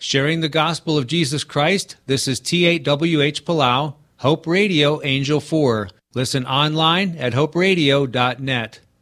Sharing the gospel of Jesus Christ, this is T8WH Palau, Hope Radio Angel 4. Listen online at hoperadio.net.